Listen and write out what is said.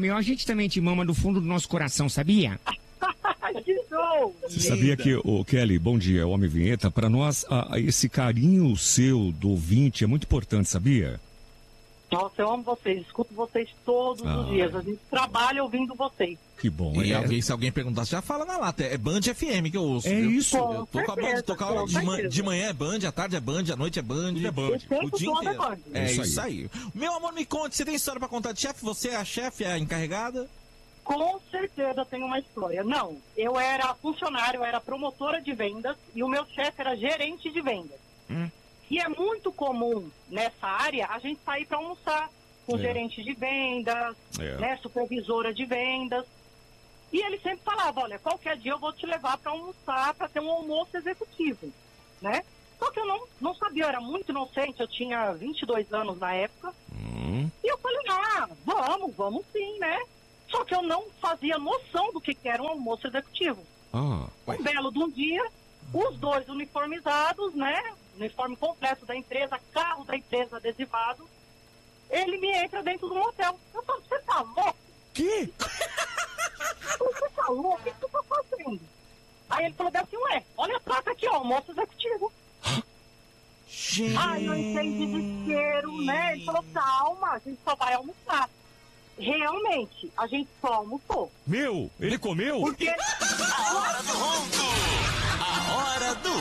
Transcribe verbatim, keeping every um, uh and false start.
meu, a gente também te mama do fundo do nosso coração, sabia? Que show! Você sabia que, o Kelly, bom dia, Homem Vinheta, para nós, a, a esse carinho seu do ouvinte é muito importante, sabia? Nossa, eu amo vocês, escuto vocês todos Ah. os dias. A gente trabalha ouvindo vocês. Que bom. E é, alguém, se alguém perguntar, já fala na lata. É Band F M que eu ouço. é viu? isso. Eu tô com a Band, certeza, tô com a, com de, man- certeza. de manhã é Band, à tarde é Band, à noite é Band. Tudo é Band. O tempo O dia todo é inteiro. Band. É Isso isso aí. aí. Meu amor, me conte, você tem história pra contar de chefe? Você é a chefe, é a encarregada? Com certeza eu tenho uma história. Não, eu era funcionário, eu era promotora de vendas e o meu chefe era gerente de vendas. Hum. E é muito comum nessa área a gente sair para almoçar com É. gerente de vendas, É. né, supervisora de vendas. E ele sempre falava, olha, qualquer dia eu vou te levar para almoçar, para ter um almoço executivo, né? Só que eu não, não sabia, eu era muito inocente, eu tinha vinte e dois anos na época. Hum, E eu falei, ah, vamos, vamos sim, né? Só que eu não fazia noção do que que era um almoço executivo. ah, Um belo de um dia, os dois uniformizados, né? Uniforme completo da empresa, carro da empresa adesivado. Ele me entra dentro do motel. Eu falo, você tá louco? que? Você tá louco? O que você tá fazendo? Aí ele falou assim, ué, olha a placa aqui, ó, almoço executivo. Gente. Ai, eu entrei em desespero, né? Ele falou, calma, a gente só vai almoçar. Realmente, a gente só almoçou. Meu, ele comeu? Porque A hora do ronco. A hora do